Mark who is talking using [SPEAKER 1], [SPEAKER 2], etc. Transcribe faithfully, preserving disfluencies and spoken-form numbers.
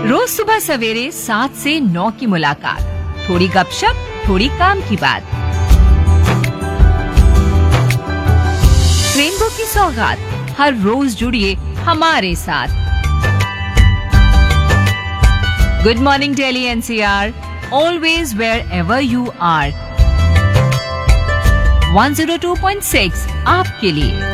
[SPEAKER 1] रोज सुबह सवेरे सात से नौ की मुलाकात, थोड़ी गपशप, थोड़ी काम की बात। रेनबो की सौगात, हर रोज जुड़िए हमारे साथ। Good morning Delhi NCR, always wherever you are. One zero two point six आपके लिए।